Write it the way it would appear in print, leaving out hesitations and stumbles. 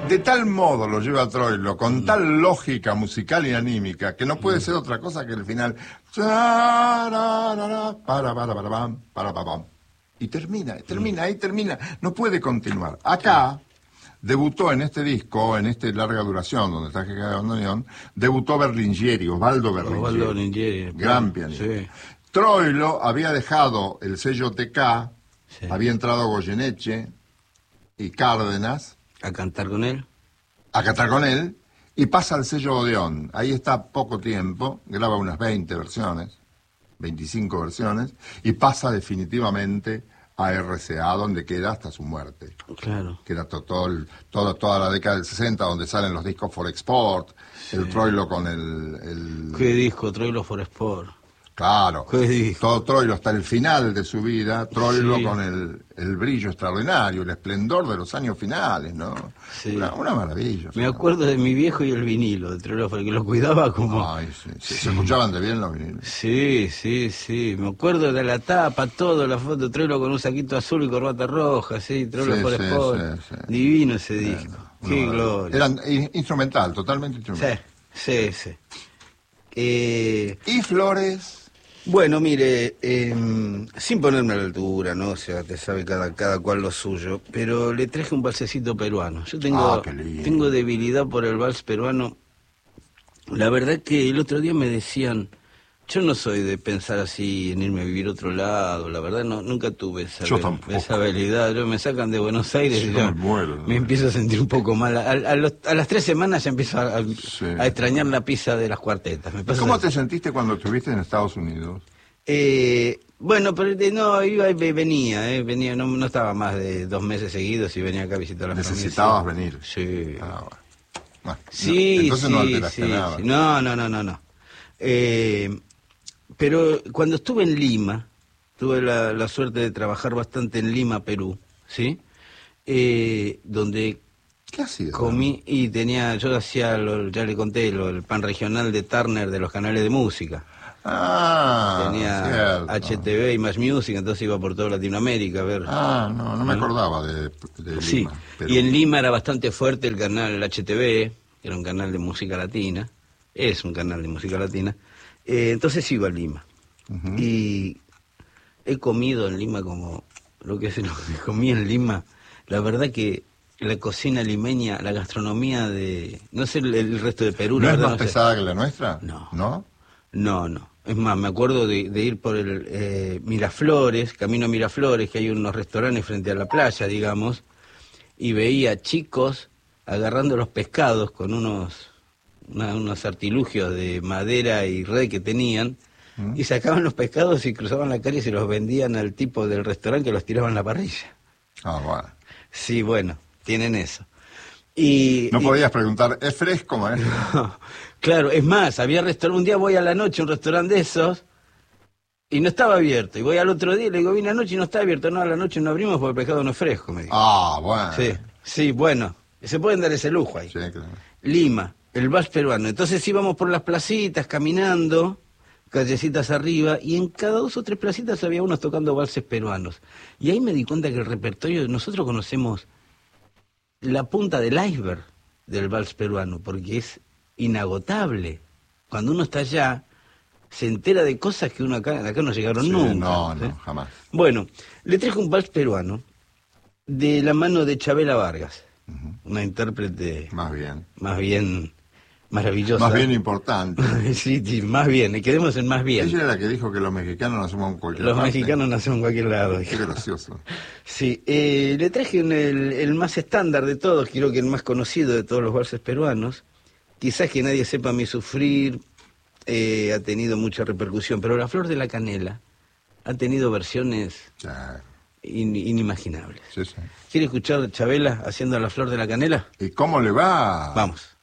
De tal modo lo lleva Troilo, con tal lógica musical y anímica, que no puede ser otra cosa que el final. Y termina, ahí termina. No puede continuar. Acá debutó en este disco, en este larga duración, donde está que cae de bandoneón, debutó Berlingieri, Osvaldo Berlingieri. Gran pianista. Sí. Troilo había dejado el sello TK, sí. Había entrado Goyeneche y Cárdenas. A cantar con él. Y pasa al sello Odeón. Ahí está poco tiempo, graba unas 20 versiones, 25 versiones, y pasa definitivamente a RCA, donde queda hasta su muerte. Claro. Queda toda la década del 60, donde salen los discos For Export, sí. El Troilo con el... ¿Qué disco? Troilo For Export. Claro, todo Troilo hasta el final de su vida, Troilo sí. Con el brillo extraordinario, el esplendor de los años finales, ¿no? Sí. Una maravilla. Me acuerdo de mi viejo y el vinilo de Troilo, porque lo cuidaba como... Ay, sí. Se escuchaban de bien los vinilos. Sí, me acuerdo de la tapa, todo, la foto de Troilo con un saquito azul y corbata roja, sí, Troilo por Sport. Sí. Divino ese disco, qué gloria. Eran instrumental, totalmente instrumental. Sí. ¿Y Flores? Bueno, mire, sin ponerme a la altura, ¿no? O sea, te sabe cada cual lo suyo, pero le traje un valsecito peruano. Yo tengo debilidad por el vals peruano. La verdad que el otro día me decían, yo no soy de pensar así en irme a vivir a otro lado, la verdad nunca tuve esa habilidad. Me sacan de Buenos Aires y me empiezo a sentir un poco mal. A las 3 semanas ya empiezo a extrañar la pizza de las cuartetas. ¿Cómo te sentiste cuando estuviste en Estados Unidos? Bueno, pero iba y venía, no estaba más de 2 meses seguidos y venía acá a visitar a la familia. ¿Necesitabas venir? Sí. Bueno, sí, entonces no alteraste nada. No. Pero cuando estuve en Lima, tuve la suerte de trabajar bastante en Lima, Perú, ¿sí? Donde ¿qué hacías? Comí y yo hacía, ya le conté, el pan regional de Turner de los canales de música. Tenía cierto. HTV y Más Music, entonces iba por toda Latinoamérica a ver. No me acordaba de Lima. Sí, pero... Y en Lima era bastante fuerte el canal HTV, que era un canal de música latina, es un canal de música latina. Entonces iba a Lima. Uh-huh. Y he comido en Lima como lo que comí en Lima. La verdad que la cocina limeña, la gastronomía de... No sé el resto de Perú. ¿No la es verdad, más pesada que la nuestra? No. Es más, me acuerdo de ir por el Miraflores, camino a Miraflores, que hay unos restaurantes frente a la playa, digamos, y veía chicos agarrando los pescados con unos artilugios de madera y red que tenían, y sacaban los pescados y cruzaban la calle y se los vendían al tipo del restaurante que los tiraba en la parrilla. Bueno. Sí, bueno, tienen eso. No podías preguntar, ¿es fresco, maestro? No, claro, es más, había restaurante, un día voy a la noche a un restaurante de esos y no estaba abierto. Y voy al otro día y le digo, vine anoche y no está abierto. No, a la noche no abrimos porque el pescado no es fresco, me dijo. Bueno. Sí, bueno, se pueden dar ese lujo ahí. Sí, claro. Lima, el vals peruano. Entonces íbamos por las placitas, caminando, callecitas arriba, y en cada 2 o 3 placitas había unos tocando valses peruanos. Y ahí me di cuenta que el repertorio, nosotros conocemos la punta del iceberg del vals peruano, porque es inagotable. Cuando uno está allá, se entera de cosas que uno acá no llegaron nunca. No, jamás. Bueno, le traje un vals peruano de la mano de Chabela Vargas, una intérprete más bien maravillosa. Más bien importante. Sí, más bien, y quedemos en más bien. Ella era la que dijo que los mexicanos nacemos en cualquier lado. Los mexicanos nacemos en cualquier lado. Qué gracioso. Sí, le traje el más estándar de todos, creo que el más conocido de todos los valses peruanos. Quizás que nadie sepa Mi Sufrir, ha tenido mucha repercusión, pero La Flor de la Canela ha tenido versiones inimaginables. Sí. ¿Quiere escuchar Chabela haciendo La Flor de la Canela? ¿Y cómo le va? Vamos.